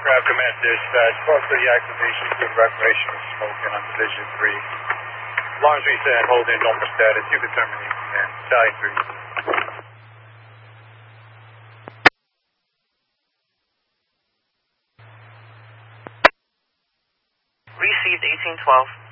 Aircraft Command Dispatch, cause for the activation of recreational smoking on Division 3. Lawrence Reset, hold in normal status. You can terminate command. Side 3. Received 1812.